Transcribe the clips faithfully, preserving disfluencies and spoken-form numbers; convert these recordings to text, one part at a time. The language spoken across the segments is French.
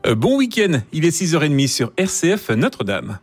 Euh, bon week-end, il est six heures trente sur R C F Notre-Dame.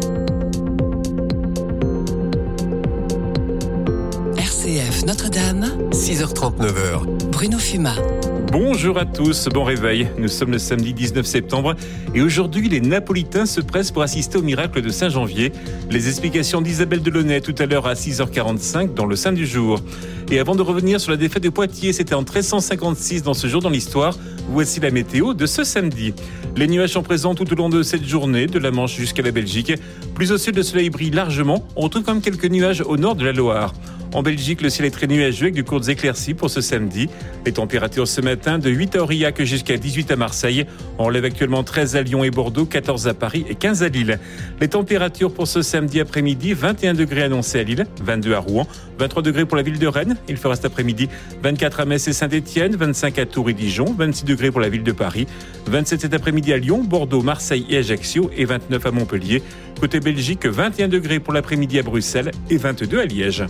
R C F Notre-Dame, six heures trente-neuf. Bruno Fumat. Bonjour à tous, bon réveil. Nous sommes le samedi dix-neuf septembre et aujourd'hui les Napolitains se pressent pour assister au miracle de Saint-Janvier. Les explications d'Isabelle Delaunay tout à l'heure à six heures quarante-cinq dans le Saint du jour. Et avant de revenir sur la défaite de Poitiers, c'était en treize cent cinquante-six dans ce jour dans l'histoire. Voici la météo de ce samedi. Les nuages sont présents tout au long de cette journée, de la Manche jusqu'à la Belgique. Plus au sud, le soleil brille largement. On retrouve quand même quelques nuages au nord de la Loire. En Belgique, le ciel est très nuageux avec de courtes éclaircies pour ce samedi. Les températures ce matin de huit à Aurillac jusqu'à dix-huit à Marseille. On relève actuellement treize à Lyon et Bordeaux, quatorze à Paris et quinze à Lille. Les températures pour ce samedi après-midi, vingt et un degrés annoncés à Lille, vingt-deux à Rouen, vingt-trois degrés pour la ville de Rennes. Il fera cet après-midi vingt-quatre à Metz et Saint-Étienne, vingt-cinq à Tours et Dijon, vingt-six degrés pour la ville de Paris, vingt-sept cet après-midi à Lyon, Bordeaux, Marseille et Ajaccio et vingt-neuf à Montpellier. Côté Belgique, vingt et un degrés pour l'après-midi à Bruxelles et vingt-deux à Liège.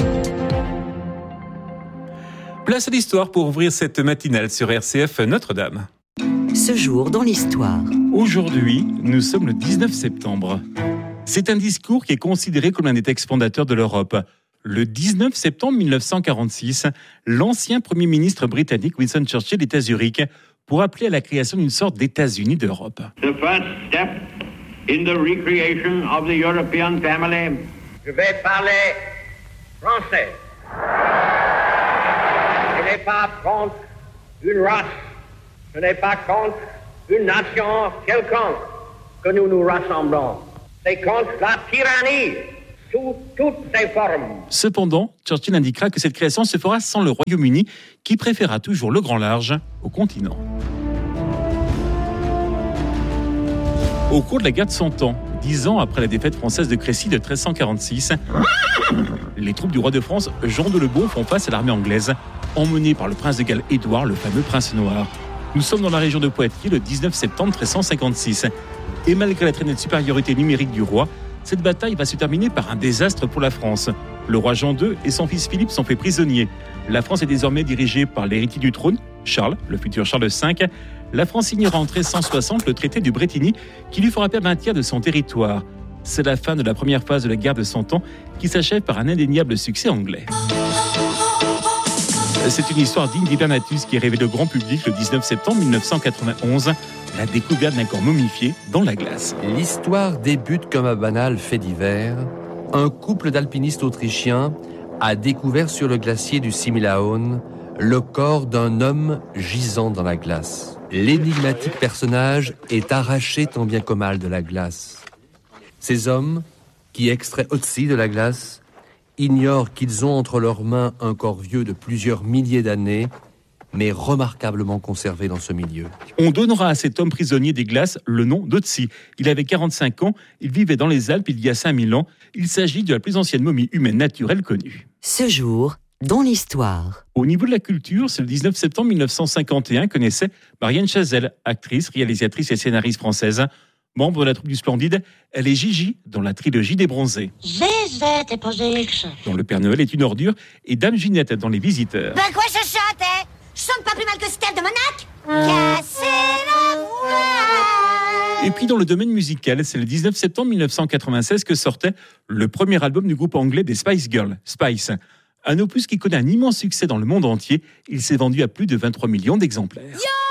Place à l'histoire pour ouvrir cette matinale sur R C F Notre-Dame. Ce jour dans l'histoire. Aujourd'hui, nous sommes le dix-neuf septembre. C'est un discours qui est considéré comme l'un des textes fondateurs de l'Europe. Le dix-neuf septembre mille neuf cent quarante-six, l'ancien Premier ministre britannique Winston Churchill est à Zurich pour appeler à la création d'une sorte d'États-Unis d'Europe. The first step in the recreation of the European family. Je vais parler français. Je n'ai pas contre une race, je n'ai pas contre une nation quelconque que nous nous rassemblons. C'est contre la tyrannie sous toutes ses formes. Cependant, Churchill indiquera que cette création se fera sans le Royaume-Uni, qui préférera toujours le grand large au continent. Au cours de la guerre de Cent Ans, dix ans après la défaite française de Crécy de treize cent quarante-six, les troupes du roi de France, Jean de Lebon, font face à l'armée anglaise, emmenée par le prince de Galles Édouard, le fameux prince noir. Nous sommes dans la région de Poitiers le dix-neuf septembre treize cent cinquante-six. Et malgré la très nette supériorité numérique du roi, cette bataille va se terminer par un désastre pour la France. Le roi Jean deux et son fils Philippe sont faits prisonniers. La France est désormais dirigée par l'héritier du trône, Charles, le futur Charles cinq. La France signera en treize cent soixante le traité du Bretigny qui lui fera perdre un tiers de son territoire. C'est la fin de la première phase de la guerre de Cent Ans qui s'achève par un indéniable succès anglais. C'est une histoire digne d'Hibernatus qui est révélée au grand public le dix-neuf septembre mille neuf cent quatre-vingt-onze, la découverte d'un corps momifié dans la glace. L'histoire débute comme un banal fait divers. Un couple d'alpinistes autrichiens a découvert sur le glacier du Similaun le corps d'un homme gisant dans la glace. L'énigmatique personnage est arraché tant bien que mal de la glace. Ces hommes, qui extraient Otzi de la glace, ignorent qu'ils ont entre leurs mains un corps vieux de plusieurs milliers d'années, mais remarquablement conservé dans ce milieu. On donnera à cet homme prisonnier des glaces le nom d'Otzi. Il avait quarante-cinq ans, il vivait dans les Alpes il y a cinq mille ans. Il s'agit de la plus ancienne momie humaine naturelle connue. Ce jour dans l'histoire. Au niveau de la culture, c'est le dix-neuf septembre mille neuf cent cinquante et un que naissait Marianne Chazelle, actrice, réalisatrice et scénariste française. Membre de la troupe du Splendide, elle est Gigi dans la trilogie des Bronzés. Z Z et pas X. Dans Le Père Noël est une ordure et Dame Ginette dans Les Visiteurs. Ben quoi je chante, hein? Je chante pas plus mal que Steph de Monac. Casser la voix. Et puis dans le domaine musical, c'est le dix-neuf septembre mille neuf cent quatre-vingt-seize que sortait le premier album du groupe anglais des Spice Girls, Spice. Un opus qui connaît un immense succès dans le monde entier. Il s'est vendu à plus de vingt-trois millions d'exemplaires. Yo